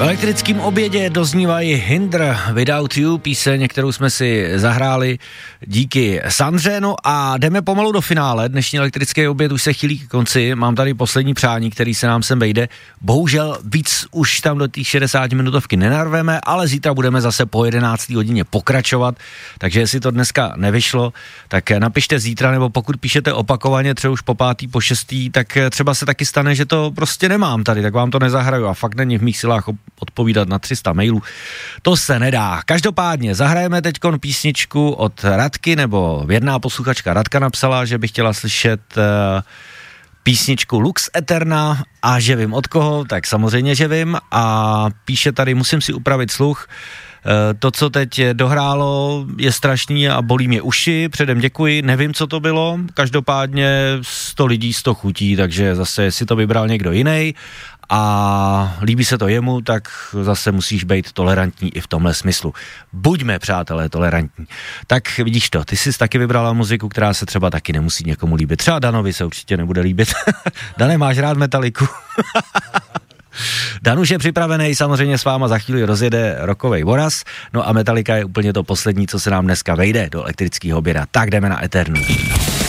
V elektrickém obědě doznívají Hinder Without You, píseň, kterou jsme si zahráli díky Sandře. No a jdeme pomalu do finále. Dnešní elektrický oběd už se chýlí k konci. Mám tady poslední přání, který se nám sem vejde. Bohužel víc už tam do těch 60 minutovky nenarveme, ale zítra budeme zase po 11. hodině pokračovat. Takže jestli to dneska nevyšlo, tak napište zítra, nebo pokud píšete opakovaně, třeba už po 5., po 6., tak třeba se taky stane, že to prostě nemám tady, tak vám to nezahraju a fakt není v mých silách odpovídat na 300 mailů. To se nedá. Každopádně zahrajeme teďkon písničku od Radky, nebo jedna posluchačka Radka napsala, že by chtěla slyšet písničku Lux Eterna a že vím od koho, tak samozřejmě, že vím, a píše tady, musím si upravit sluch. To, co teď dohrálo, je strašný a bolí mě uši, předem děkuji, nevím, co to bylo, každopádně 100 lidí, 100 chutí, takže zase si to vybral někdo jiný a líbí se to jemu, tak zase musíš být tolerantní i v tomhle smyslu. Buďme, přátelé, tolerantní. Tak vidíš to, ty jsi taky vybrala muziku, která se třeba taky nemusí někomu líbit. Třeba Danovi se určitě nebude líbit. Dane, máš rád Metaliku? Dan už je připravený, samozřejmě s váma za chvíli rozjede rockovej voraz, no a Metallica je úplně to poslední, co se nám dneska vejde do elektrického oběda. Tak jdeme na Eternu.